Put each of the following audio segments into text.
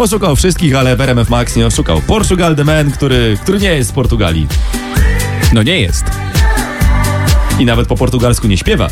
Oszukał wszystkich, ale w RMF Max nie oszukał. Portugal The Man, który nie jest z Portugalii. No nie jest. I nawet po portugalsku nie śpiewa.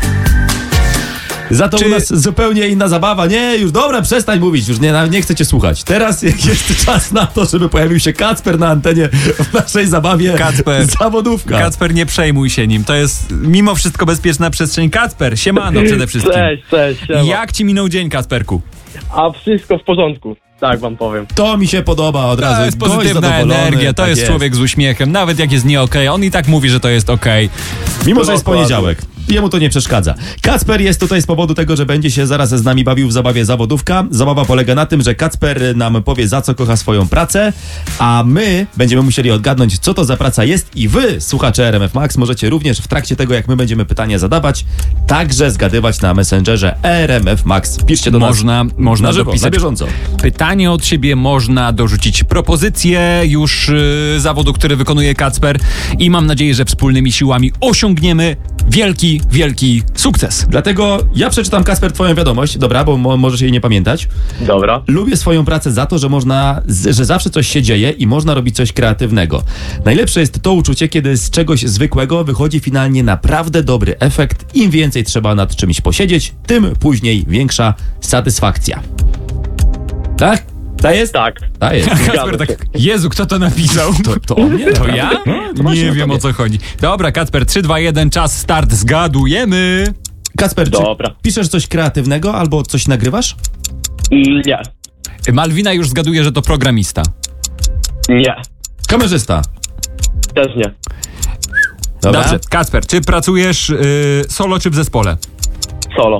Za to u nas zupełnie inna zabawa. Nie, już dobra, przestań mówić, już nie chcę cię słuchać. Teraz jest czas na to, żeby pojawił się Kacper na antenie w naszej zabawie. Zawodówka. Kacper, nie przejmuj się nim. To jest mimo wszystko bezpieczna przestrzeń. Kacper, siemano przede wszystkim. Cześć, siema. Jak ci minął dzień, Kacperku? A wszystko w porządku, tak wam powiem. To mi się podoba od razu. To jest pozytywna energia, to jest człowiek z uśmiechem. Nawet jak jest nie okej, on i tak mówi, że to jest okej. Mimo, że jest poniedziałek. Jemu to nie przeszkadza. Kacper jest tutaj z powodu tego, że będzie się zaraz z nami bawił w zabawie zawodówka. Zabawa polega na tym, że Kacper nam powie, za co kocha swoją pracę, a my będziemy musieli odgadnąć, co to za praca jest i wy, słuchacze RMF Max, możecie również w trakcie tego, jak my będziemy pytania zadawać, także zgadywać na Messengerze RMF Max. Piszcie do nas. Można na żywo, dopisać na bieżąco. pytanie od siebie, można dorzucić propozycję już zawodu, który wykonuje Kacper i mam nadzieję, że wspólnymi siłami osiągniemy wielki sukces. Dlatego ja przeczytam, Kacper, twoją wiadomość, dobra, bo możesz jej nie pamiętać. Dobra. Lubię swoją pracę za to, że zawsze coś się dzieje i można robić coś kreatywnego. Najlepsze jest to uczucie, kiedy z czegoś zwykłego wychodzi finalnie naprawdę dobry efekt. Im więcej trzeba nad czymś posiedzieć, tym później większa satysfakcja. Tak? Ta jest? Tak. Ta jest. Kacper tak, Jezu, kto to napisał? To o mnie? To ja? Nie wiem, o co chodzi. Dobra, Kacper, 3, 2, 1, czas, start, zgadujemy. Kacper, Dobra. czy piszesz coś kreatywnego albo coś nagrywasz? Nie. Malwina już zgaduje, że to programista. Nie. Kamerzysta. Też nie. Dobra. Dobrze, Kacper, czy pracujesz solo czy w zespole? Solo.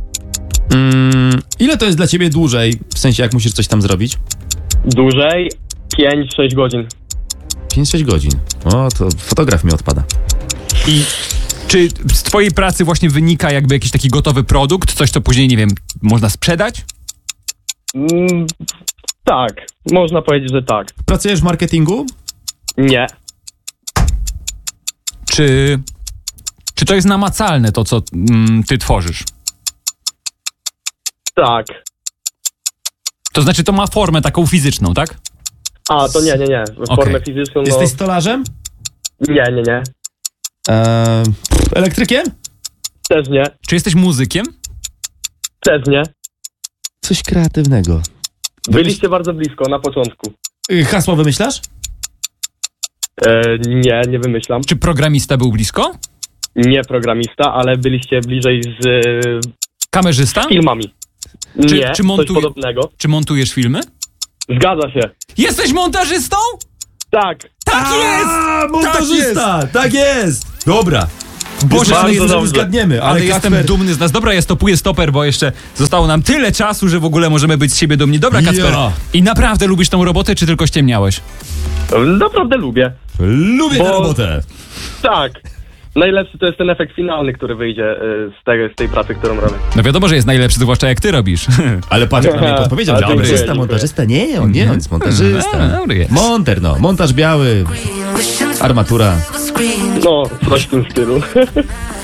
Ile to jest dla ciebie dłużej, w sensie jak musisz coś tam zrobić? Dłużej 5-6 godzin. 5-6 godzin. O, to fotograf mi odpada. I czy z twojej pracy właśnie wynika jakby jakiś taki gotowy produkt, coś co później, nie wiem, można sprzedać? Tak. Można powiedzieć, że tak. Pracujesz w marketingu? Nie. Czy to jest namacalne to, co ty tworzysz? Tak. To znaczy to ma formę taką fizyczną, tak? A, to nie. Formę fizyczną, no... Jesteś stolarzem? Nie. Elektrykiem? Też nie. Czy jesteś muzykiem? Też nie. Coś kreatywnego. Byliście bardzo blisko na początku. Hasło wymyślasz? Nie wymyślam. Czy programista był blisko? Nie programista, ale byliście bliżej z Kamerzysta? filmami. Nie, coś podobnego. Czy montujesz filmy? Zgadza się. Jesteś montażystą? Tak. Tak jest! Montażysta! Tak jest! Dobra. Boże, bardzo dobrze. zgadniemy, Ale Kacper... jestem dumny z nas. Dobra, ja stopuję stoper, bo jeszcze zostało nam tyle czasu, że w ogóle możemy być z siebie dumni. Dobra, Kacper. Ja. I naprawdę lubisz tą robotę, czy tylko ściemniałeś? Naprawdę lubię. Lubię tę robotę. Tak. Najlepszy to jest ten efekt finalny, który wyjdzie z tej pracy, którą robię. No wiadomo, że jest najlepszy, zwłaszcza jak ty robisz. Ale patrz, jak na mnie podpowiedział, że Dziękuję, kamerzysta, dziękuję. montażysta. Nie, on jest montażysta. Dobry jest. Monter, montaż biały, armatura. No, coś w tym stylu.